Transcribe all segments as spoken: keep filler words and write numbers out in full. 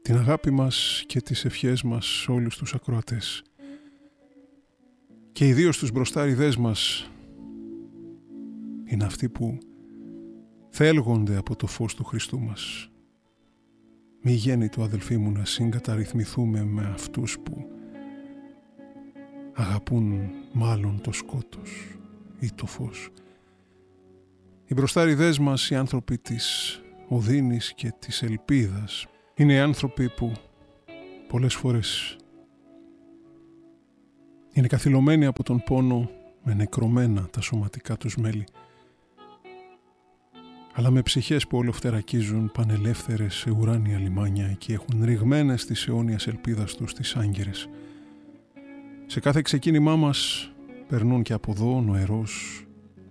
την αγάπη μας και τις ευχές μας σε όλους τους ακροατές και ιδίως τους μπροστάριδές μας είναι αυτοί που θέλγονται από το φως του Χριστού μας. Μη γέννητο αδελφοί μου να συγκαταρρυθμηθούμε με αυτούς που αγαπούν μάλλον το σκότος ή το φως. Οι μπροστάριδές μας, οι άνθρωποι της οδύνης και της ελπίδας, είναι οι άνθρωποι που πολλές φορές είναι καθυλωμένοι από τον πόνο με νεκρωμένα τα σωματικά τους μέλη, αλλά με ψυχές που ολοφτερακίζουν πανελεύθερες σε ουράνια λιμάνια και έχουν ρηγμένες της αιώνιας ελπίδας τους τις άγκυρες. Σε κάθε ξεκίνημά μας περνούν και από εδώ νοερός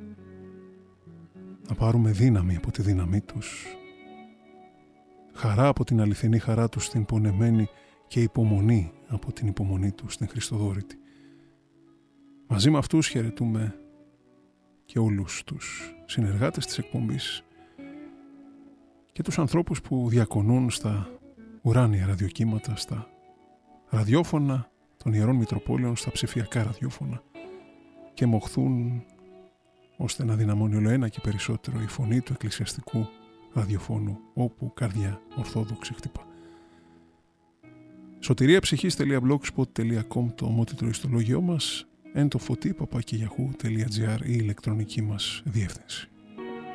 να πάρουμε δύναμη από τη δύναμή τους, χαρά από την αληθινή χαρά τους στην πονεμένη και υπομονή από την υπομονή τους στην Χριστοδόρητη. Μαζί με αυτούς χαιρετούμε και όλους τους συνεργάτες της εκπομπής και τους ανθρώπους που διακονούν στα ουράνια ραδιοκύματα, στα ραδιόφωνα των Ιερών Μητροπόλεων, στα ψηφιακά ραδιόφωνα και μοχθούν ώστε να δυναμώνει όλο ένα και περισσότερο η φωνή του εκκλησιαστικού ραδιοφώνου όπου καρδιά ορθόδοξη χτυπά. σωτηρία-ψυχής τελεία blogspot τελεία com το ομότιτλο ιστολόγιό μας, εν το φωτί παπάκι γιαχού τελεία τζι άρ η ηλεκτρονική μας διεύθυνση.